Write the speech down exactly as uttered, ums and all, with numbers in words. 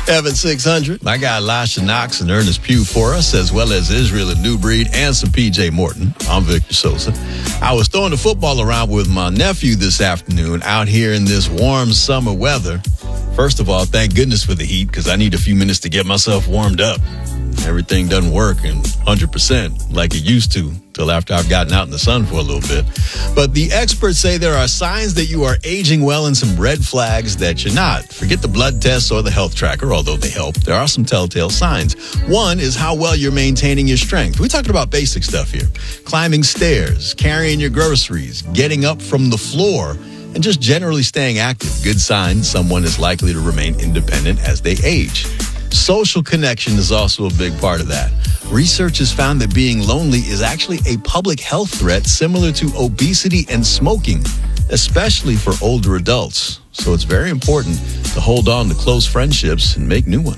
Evan six hundred. I got Lasha Knox and Ernest Pugh for us, as well as Israel and New Breed and some P J Morton. I'm Victor Sosa. I was throwing the football around with my nephew this afternoon out here in this warm summer weather. First of all, thank goodness for the heat, because I need a few minutes to get myself warmed up. Everything doesn't work in one hundred percent like it used to till after I've gotten out in the sun for a little bit. But the experts say there are signs that you are aging well and some red flags that you're not. Forget the blood tests or the health tracker, although they help. There are some telltale signs. One is how well you're maintaining your strength. We're talking about basic stuff here. Climbing stairs, carrying your groceries, getting up from the floor, and just generally staying active. Good sign someone is likely to remain independent as they age. Social connection is also a big part of that. Research has found that being lonely is actually a public health threat similar to obesity and smoking, especially for older adults. So it's very important to hold on to close friendships and make new ones.